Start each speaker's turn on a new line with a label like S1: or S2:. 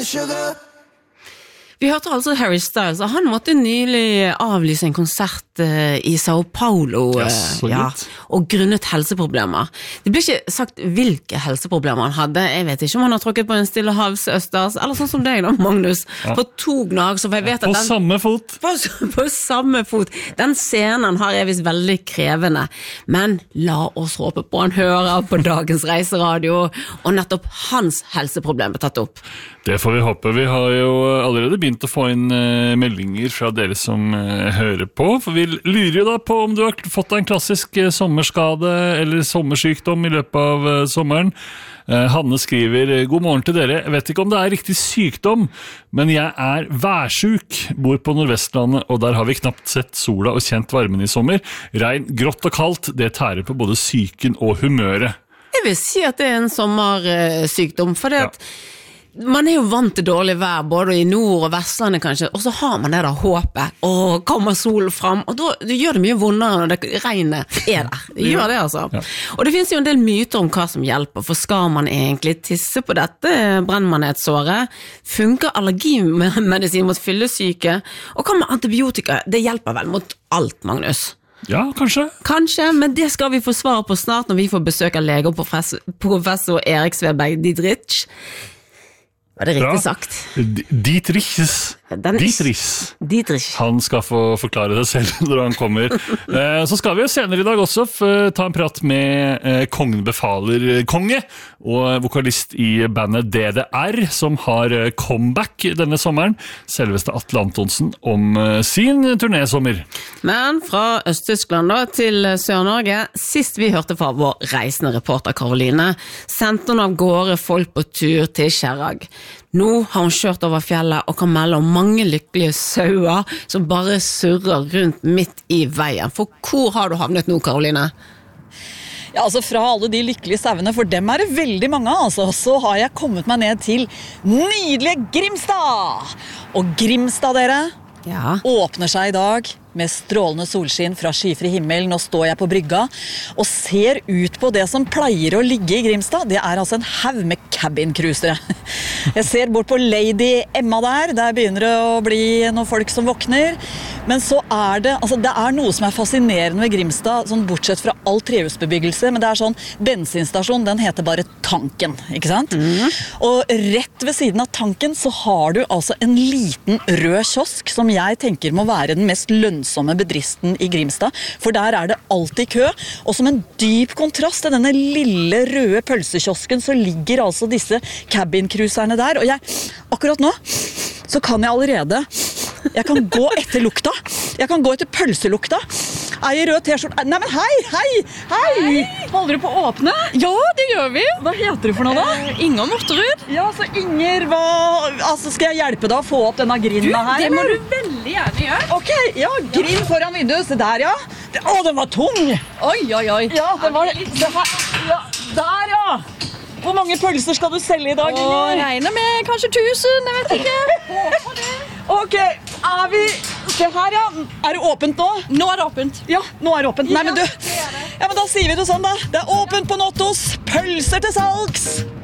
S1: Vi hørte altså Harry Styles, og han måtte nylig avlyse en konsert i Sao Paulo, og grunnet helseproblemer. Det ble ikke sagt hvilke helseproblemer han hadde. Jeg vet ikke om han har tråkket på en stillehavsøsters, eller sånn som deg da, Magnus, på 2 gnagsår, for jeg vet at
S2: på samme fot.
S1: På samme fot. Den scenen har jeg visst veldig krevende, men la oss håpe på han hører på dagens reiseradio, og nettopp hans helseproblem er tatt opp.
S2: Det får vi håpe. Vi har jo allerede begynt å få inn meldinger fra dere som hører på, for vi lurer jo da på om du har fått en klassisk sommerskade eller sommersykdom i løpet av sommeren. Hanne skriver, god morgen til dere. Jeg vet ikke om det er riktig sykdom, men jeg er værsjuk, bor på Nordvestlandet, og der har vi knapt sett sola og kjent varmen i sommer. Regn, grått og kaldt, det tærer på både psyken og humøret.
S1: Jeg vil si at det er en sommersykdom, for det at man er jo vant til dårlig vær, både i nord og Vestlandet kanskje, og så har man det der håpet, og kommer solen fram, og da gjør det mye vondere når det regnet er der. Det gjør det altså. Ja. Og det finnes jo en del myter om hva som hjelper, for skal man egentlig tisse på dette brennmanetsåret? Funker allergimedisin mot fyllesyke? Og hva med antibiotika? Det hjelper vel mot alt, Magnus?
S2: Ja, kanskje.
S1: Kanskje, men det skal vi få svar på snart når vi får besøk av lege og professor Erik Sveberg Dietrich. Var det riktig sagt? Dietrich. Han skal få forklare det selv når han kommer. Så skal vi jo senere i dag også ta en prat med Kongen befaler konge, og vokalist i bandet DDR, som har comeback denne sommeren, selveste Atle Antonsen, om sin turnésommer. Men fra Øst-Tyskland da, til Sør-Norge, sist vi hørte fra vår reisende reporter Karoline, sendte hun av gårde folk på tur til Kjerrag. Nå har hun kjørt over fjellet og kan melde om mange lykkelige sauer som bare surrer rundt midt i veien. For hvor har du havnet nå, Karoline?
S3: Ja, altså fra alle de lykkelige sauene, for dem er det veldig mange, altså, så har jeg kommet meg ned til nydelige Grimstad! Og Grimstad, dere, åpner seg i dag med strålende solskinn fra skyfri himmel. Nå står jeg på brygga og ser ut på det som pleier å ligge i Grimstad. Det er altså en haug med cabincruisere. Jeg ser bort på Lady Emma der begynner det å bli noen folk som våkner. Men så er det, altså det er noe som er fascinerende med Grimstad, sånn bortsett fra all trehusbebyggelse, men det er sånn, bensinstasjon, den heter bare Tanken, ikke sant? Og rett ved siden av Tanken så har du altså en liten rød kiosk, som jeg tenker må være den mest lønnsomme bedriften i Grimstad, for der er det alltid kø, og som en dyp kontrast til denne lille røde pølsekiosken så ligger altså disse cabincruiserne der, og akkurat nå så kan jeg allerede jeg kan gå etter lukta. Jeg kan gå etter pølselukta. Ei rød t-skjorte. Nei, men hei! Holder du på å åpne? Ja, det gjør vi. Hva heter du for noe da? Inger Morterud. Ja, så Inger, altså skal jeg hjelpe deg å få opp denne grinden her?
S4: Det må du veldig gjerne gjøre.
S3: Ok, ja, grind foran vinduet. Se der, ja. Å, den var tung. Oi. Ja, den var det. Ja, der, ja. Hvor mange pølser skal du selge i dag?
S4: Regner med kanskje 1000, jeg vet ikke. Håper det.
S3: Ok, se her ja, er det åpent nå?
S4: Nå er det åpent.
S3: Ja, nå er det åpent. Nei, men du, ja, men da sier vi det sånn da. Det er åpent på Nottos, pølser til salgs.